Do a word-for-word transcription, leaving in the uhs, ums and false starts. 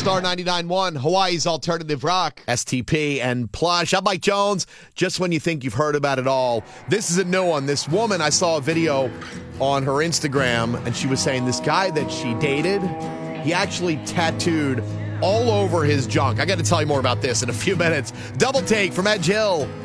Star ninety-nine point one, Hawaii's Alternative Rock. S T P and Plush. I'm Mike Jones. Just when you think you've heard about it all, this is a new one. This woman, I saw a video on her Instagram, and she was saying this guy that she dated, he actually tattooed all over his junk. I got to tell you more about this in a few minutes. Double Take from Edge Hill.